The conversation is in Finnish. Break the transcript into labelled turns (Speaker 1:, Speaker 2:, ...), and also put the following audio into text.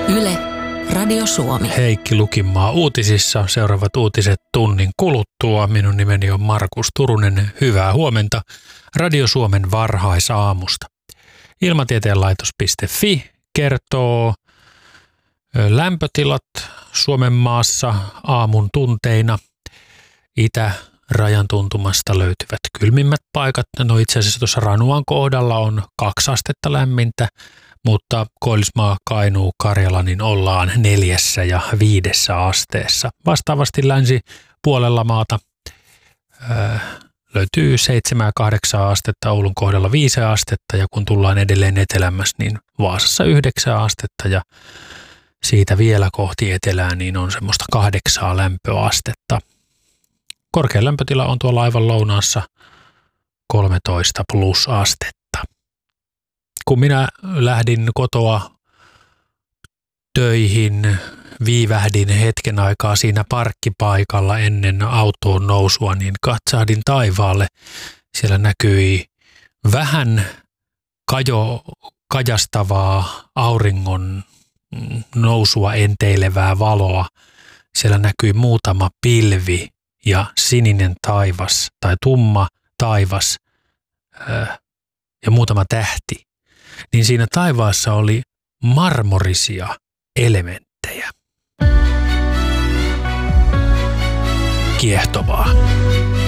Speaker 1: Yle, Radio Suomi.
Speaker 2: Heikki Lukinmaa uutisissa. Seuraavat uutiset tunnin kuluttua. Minun nimeni on Markus Turunen. Hyvää huomenta Radio Suomen varhaisaamusta. Ilmatieteenlaitos.fi kertoo lämpötilat Suomen maassa aamun tunteina. Itärajan tuntumasta löytyvät kylmimmät paikat. No itse asiassa tuossa Ranuan kohdalla on 2 astetta lämmintä, mutta Koillismaa, Kainuu, Karjala niin ollaan 4 ja 5 asteessa. Vastaavasti länsipuolella maata löytyy 7 ja 8 astetta, Oulun kohdalla 5 astetta ja kun tullaan edelleen etelämässä, niin Vaasassa 9 astetta ja siitä vielä kohti etelää niin on semmoista 8 lämpöastetta. Korkein lämpötila on tuolla aivan lounaassa 13 plus astetta. Kun minä lähdin kotoa töihin, viivähdin hetken aikaa siinä parkkipaikalla ennen autoon nousua, niin katsahdin taivaalle. Siellä näkyi vähän kajastavaa auringon nousua enteilevää valoa. Siellä näkyi muutama pilvi ja sininen taivas tai tumma taivas ja muutama tähti. Niin siinä taivaassa oli marmorisia elementtejä. Kiehtovaa.